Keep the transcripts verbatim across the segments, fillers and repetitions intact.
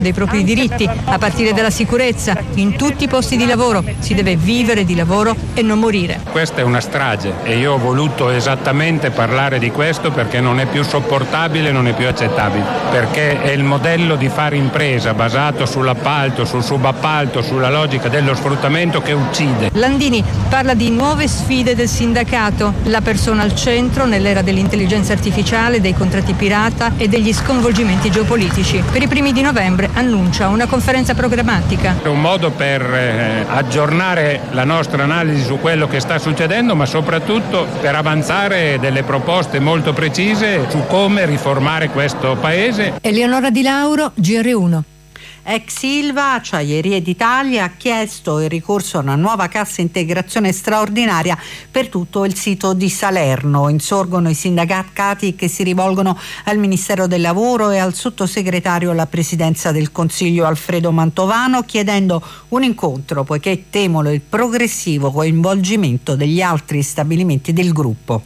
dei propri diritti, a partire dalla sicurezza. In tutti i posti di lavoro si deve vivere di lavoro e non morire. Questa è una strage e io ho voluto esattamente parlare di questo perché non è più sopportabile, non è più accettabile, perché è il modello di fare impresa basato sull'appalto, sul subappalto, sulla logica dello sfruttamento che uccide. Landini parla di nuove sfide del sindacato, la persona al centro nell'era dell'intelligenza artificiale, dei contratti pirata e degli sconvolgimenti geopolitici. Per i primi di novembre annuncia una conferenza programmatica. È un modo per eh, aggiornare la nostra analisi su quello che sta succedendo, ma soprattutto per avanzare delle proposte molto precise su come riformare questo paese. Eleonora Di Lauro, G R uno. Ex Ilva, Acciaierie d'Italia, ha chiesto il ricorso a una nuova cassa integrazione straordinaria per tutto il sito di Salerno. Insorgono i sindacati che si rivolgono al Ministero del Lavoro e al sottosegretario alla Presidenza del Consiglio Alfredo Mantovano, chiedendo un incontro poiché temono il progressivo coinvolgimento degli altri stabilimenti del gruppo.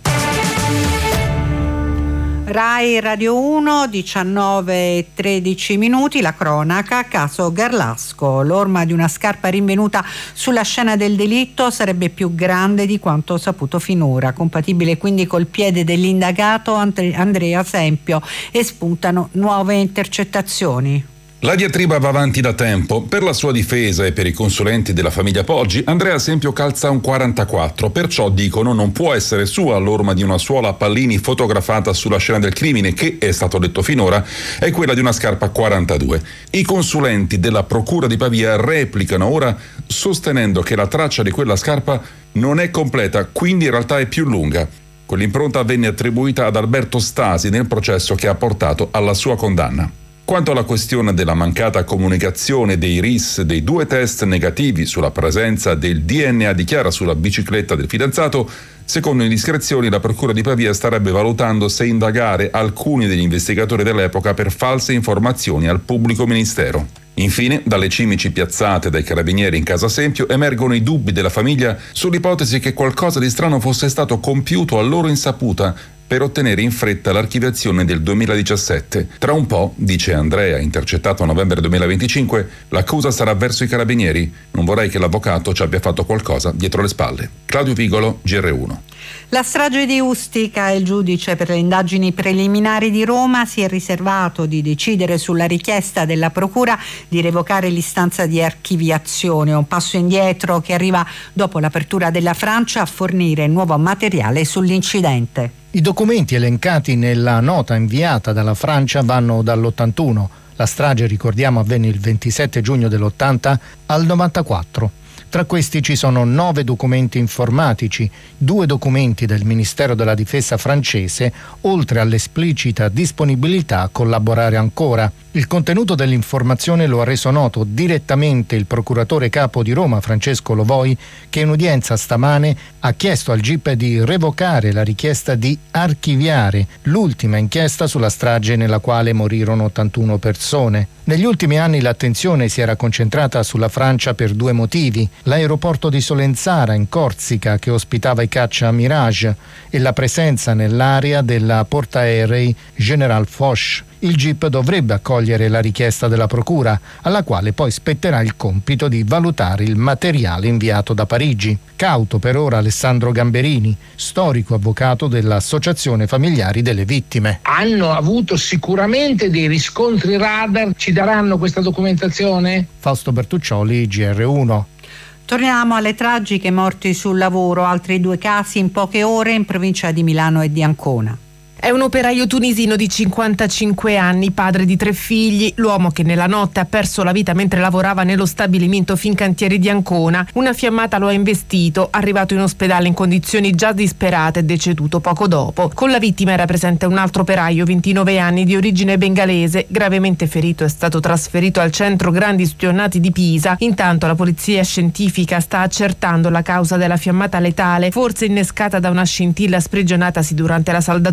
Rai Radio uno, diciannove e tredici minuti, la cronaca, caso Garlasco. L'orma di una scarpa rinvenuta sulla scena del delitto sarebbe più grande di quanto saputo finora, compatibile quindi col piede dell'indagato Andrea Sempio, e spuntano nuove intercettazioni. La diatriba va avanti da tempo. Per la sua difesa e per i consulenti della famiglia Poggi, Andrea Sempio calza un quarantaquattro, perciò dicono non può essere sua l'orma di una suola a pallini fotografata sulla scena del crimine, che, è stato detto finora, è quella di una scarpa quarantadue. I consulenti della Procura di Pavia replicano ora sostenendo che la traccia di quella scarpa non è completa, quindi in realtà è più lunga. Quell'impronta venne attribuita ad Alberto Stasi nel processo che ha portato alla sua condanna. Quanto alla questione della mancata comunicazione dei R I S dei due test negativi sulla presenza del D N A di Chiara sulla bicicletta del fidanzato, secondo indiscrezioni la Procura di Pavia starebbe valutando se indagare alcuni degli investigatori dell'epoca per false informazioni al pubblico ministero. Infine, dalle cimici piazzate dai carabinieri in casa Sempio emergono i dubbi della famiglia sull'ipotesi che qualcosa di strano fosse stato compiuto a loro insaputa per ottenere in fretta l'archiviazione del duemiladiciassette. Tra un po', dice Andrea, intercettato a novembre duemilaventicinque, l'accusa sarà verso i carabinieri. Non vorrei che l'avvocato ci abbia fatto qualcosa dietro le spalle. Claudio Vigolo, G R uno. La strage di Ustica. Il giudice per le indagini preliminari di Roma si è riservato di decidere sulla richiesta della procura di revocare l'istanza di archiviazione, un passo indietro che arriva dopo l'apertura della Francia a fornire nuovo materiale sull'incidente. I documenti elencati nella nota inviata dalla Francia vanno dall'ottantuno. La strage, ricordiamo, avvenne il ventisette giugno dell'ottanta, al novantaquattro. Tra questi ci sono nove documenti informatici, due documenti del Ministero della Difesa francese, oltre all'esplicita disponibilità a collaborare ancora. Il contenuto dell'informazione lo ha reso noto direttamente il procuratore capo di Roma, Francesco Lovoi, che in udienza stamane ha chiesto al G I P di revocare la richiesta di archiviare l'ultima inchiesta sulla strage nella quale morirono ottantuno persone. Negli ultimi anni l'attenzione si era concentrata sulla Francia per due motivi: l'aeroporto di Solenzara in Corsica, che ospitava i caccia Mirage, e la presenza nell'area della portaerei General Foch. Il G I P dovrebbe accogliere la richiesta della procura, alla quale poi spetterà il compito di valutare il materiale inviato da Parigi. Cauto per ora Alessandro Gamberini, storico avvocato dell'Associazione Familiari delle Vittime. Hanno avuto sicuramente dei riscontri radar, ci daranno questa documentazione? Fausto Bertuccioli, G R uno. Torniamo alle tragiche morti sul lavoro, altri due casi in poche ore in provincia di Milano e di Ancona. È un operaio tunisino di cinquantacinque anni, padre di tre figli, l'uomo che nella notte ha perso la vita mentre lavorava nello stabilimento Fincantieri di Ancona. Una fiammata lo ha investito, arrivato in ospedale in condizioni già disperate e deceduto poco dopo. Con la vittima era presente un altro operaio, ventinove anni, di origine bengalese, gravemente ferito, è stato trasferito al centro grandi stornati di Pisa. Intanto la polizia scientifica sta accertando la causa della fiammata letale, forse innescata da una scintilla sprigionatasi durante la saldatura.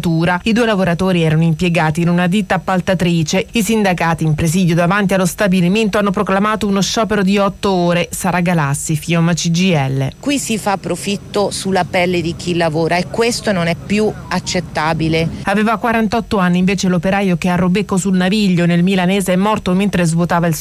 I due lavoratori erano impiegati in una ditta appaltatrice. I sindacati in presidio davanti allo stabilimento hanno proclamato uno sciopero di otto ore. Sara Galassi, Fiom C G I L. Qui si fa profitto sulla pelle di chi lavora e questo non è più accettabile. Aveva quarantotto anni invece l'operaio che a Robecco sul Naviglio nel Milanese è morto mentre svuotava il